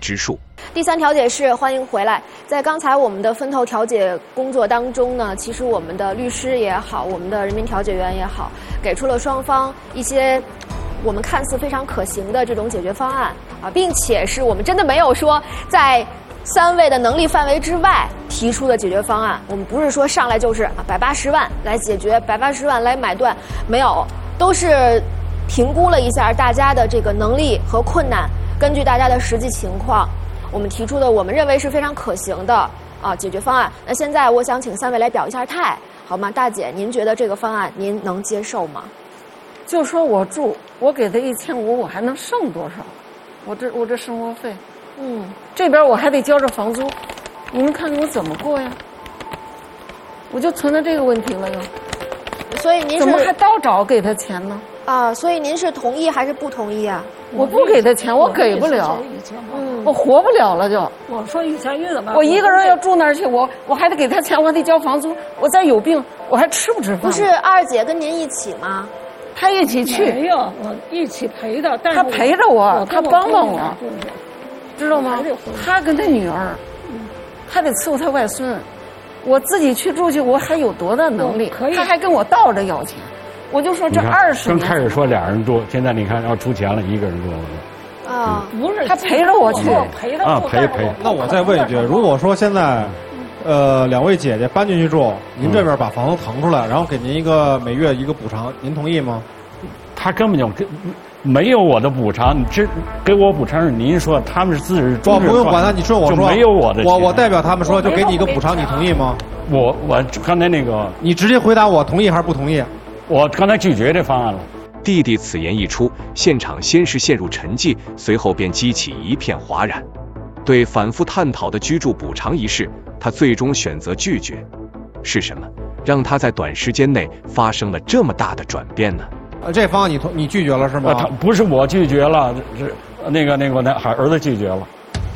之数。 第三调解是欢迎回来。在刚才我们的分头调解工作当中呢，其实我们的律师也好，我们的人民调解员也好，给出了双方一些我们看似非常可行的这种解决方案啊，并且是我们真的没有说在3位的能力范围之外提出的解决方案。我们不是说上来就是180万来解决，180万来买断，没有，都是评估了一下大家的这个能力和困难，根据大家的实际情况，我们提出的我们认为是非常可行的解决方案。那现在我想请3位来表一下态，好吗？大姐，您觉得这个方案您能接受吗？ 就说我住，我给他1500，我还能剩多少？我这生活费，这边我还得交着房租，你们看看我怎么过呀？我就存在这个问题了又。 所以您怎么还倒找给他钱呢？ 所以您是同意还是不同意啊？ 我不给他钱，我给不了，我活不了了就。 我说以前日子嘛， 我一个人要住那儿去，我还得给他钱，我还得交房租，我再有病，我还吃不吃饭？ 不是二姐跟您一起吗？ 他一起去。 没有，我一起陪的，但是他陪着我，他帮帮我，知道吗？他跟他女儿，还得伺候他外孙，我自己去住去，我还有多大能力？他还跟我倒着要钱。我就说这20年， 刚开始说2人住，现在你看要出钱了，一个人住了。不是他陪着我去， 陪着陪。 那我再问一句，如果说现在，2位姐姐搬进去住，您这边把房子腾出来，然后给您每月一个补偿，您同意吗？ 他根本就没有我的补偿，你这给我补偿是您说他们是自始终。 不用管他，你说我说没有我的钱， 我代表他们说就给你一个补偿，你同意吗？ 我刚才那个， 你直接回答我同意还是不同意？ 我刚才拒绝这方案了。 弟弟此言一出，现场先是陷入沉寂，随后便激起一片哗然。对反复探讨的居住补偿一事，他最终选择拒绝。是什么让他在短时间内发生了这么大的转变呢？ 这方案你拒绝了是吗？ 不是我拒绝了，是那儿子拒绝了。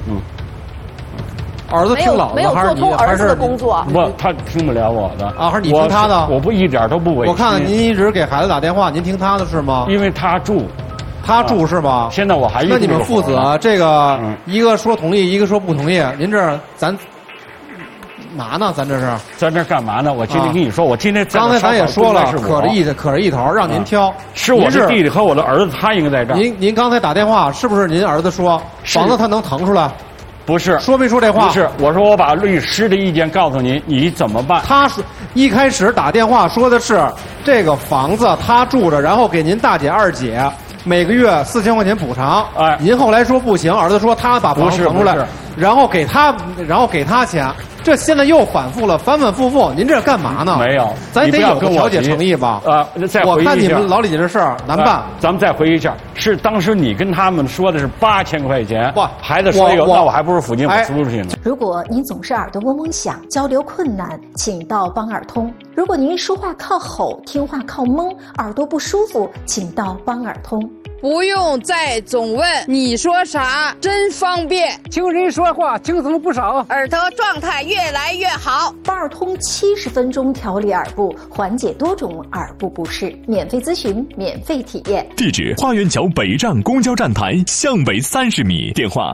儿子听老的还是你？ 儿子的工作？ 不，他听不了我的还是你听他的？ 我不一点都不委屈。 我看看您一直给孩子打电话，您听他的是吗？ 因为他住是吗？现在我还那你们父子这个一个说同意，一个说不同意，您这咱嘛呢？咱这干嘛呢？我今天跟你说，我今天刚才咱也说了，可着一头，让您挑。 是我的弟弟和我的儿子，他应该在这儿。 您刚才打电话是不是您儿子说房子他能腾出来？ 不是， 说没说这话？ 不是，我说我把律师的意见告诉您，你怎么办？ 他说一开始打电话说的是这个房子他住着，然后给您大姐二姐每个月4000块钱补偿。您后来说不行，儿子说他把房子腾出来，然后给他钱。这现在又反复了，反复复，您这干嘛呢？ 没有， 咱得有个调解诚意吧？ 再回忆一下， 我看你们老李家这事儿难办。 咱们再回忆一下，是当时你跟他们说的是8000块钱， 不， 孩子说有，那我还不如附近我租出去呢。 如果您总是耳朵嗡嗡响，交流困难，请到帮耳通；如果您说话靠吼，听话靠蒙，耳朵不舒服，请到帮耳通。 不用再总问你说啥，真方便。 听人说话轻松不少， 耳朵状态越来越好。 帮耳通70分钟调理耳部，缓解多种耳部不适，免费咨询，免费体验。 地址：花园桥北站公交站台向北30米，电话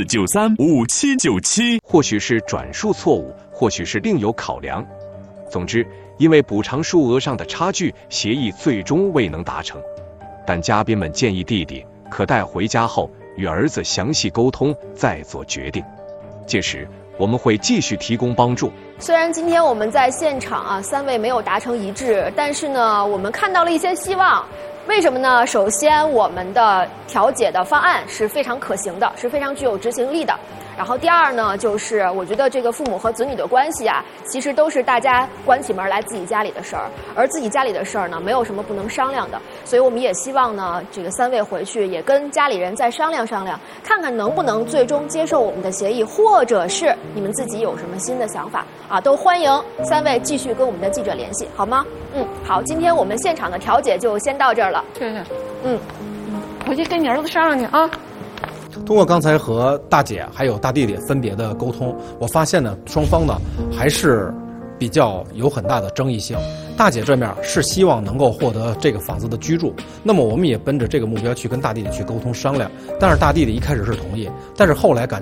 64935797。 或许是转述错误，或许是另有考量。总之，因为补偿数额上的差距，协议最终未能达成。但嘉宾们建议弟弟可待回家后与儿子详细沟通，再做决定。届时我们会继续提供帮助。 虽然今天我们在现场3位没有达成一致，但是呢，我们看到了一些希望。为什么呢？首先，我们的调解的方案是非常可行的，是非常具有执行力的。然后第二呢，就是我觉得这个父母和子女的关系其实都是大家关起门来自己家里的事儿，而自己家里的事儿呢，没有什么不能商量的。所以我们也希望呢，这个3位回去也跟家里人再商量商量，看看能不能最终接受我们的协议，或者是你们自己有什么新的想法都欢迎3位继续跟我们的记者联系，好吗？好，今天我们现场的调解就先到这儿了。 是。回去跟你儿子商量去啊。 通过刚才和大姐还有大弟弟分别的沟通，我发现呢，双方呢还是比较有很大的争议性。大姐这面是希望能够获得这个房子的居住，那么我们也奔着这个目标去跟大弟弟去沟通商量。但是大弟弟一开始是同意，但是后来感